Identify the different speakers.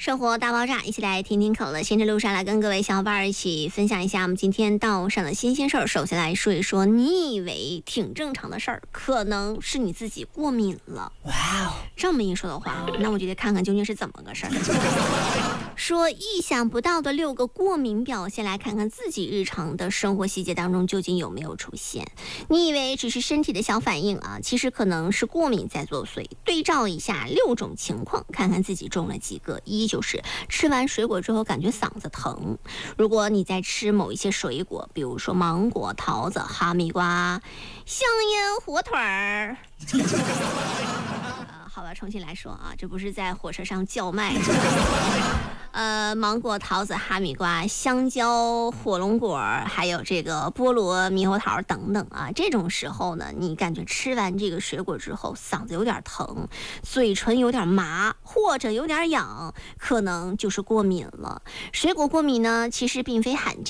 Speaker 1: 生活大爆炸，一起来听听口了。行车路上来跟各位小伙伴一起分享一下我们今天道上的新鲜事儿。首先来说一说，你以为挺正常的事儿，可能是你自己过敏了。哇哦，这么一说的话，那我就得看看究竟是怎么个事儿。说意想不到的6个过敏表现，来看看自己日常的生活细节当中究竟有没有出现。你以为只是身体的小反应啊，其实可能是过敏在作祟。对照一下6种情况，看看自己中了几个。一就是吃完水果之后感觉嗓子疼。如果你在吃某一些水果，比如说芒果、桃子、哈密瓜、香烟、火腿儿。好吧，重新来说啊，这不是在火车上叫卖。芒果、桃子、哈密瓜、香蕉、火龙果，还有这个菠萝、猕猴桃等等啊。这种时候呢，你感觉吃完这个水果之后，嗓子有点疼，嘴唇有点麻，或者有点痒，可能就是过敏了。水果过敏呢，其实并非罕见。